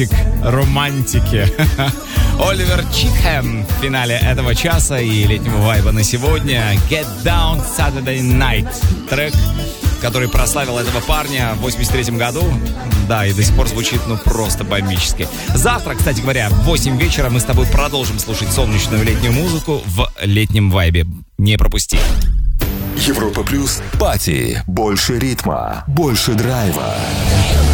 романтики. Оливер Чикхэм в финале этого часа и летнего вайба на сегодня. Get Down Saturday Night. Трек, который прославил этого парня в 83-м году. Да, и до сих пор звучит, просто бомбически. Завтра, кстати говоря, в 8 вечера мы с тобой продолжим слушать солнечную летнюю музыку в летнем вайбе. Не пропусти. Европа Плюс. Пати. Больше ритма. Больше драйва.